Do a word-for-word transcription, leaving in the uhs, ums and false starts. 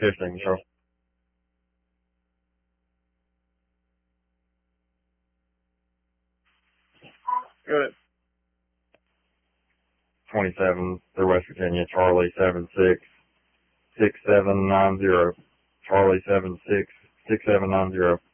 Fifteen, control. Good. Twenty-seven through West Virginia, Charlie seven six six seven nine zero. Charlie seven six six seven nine zero.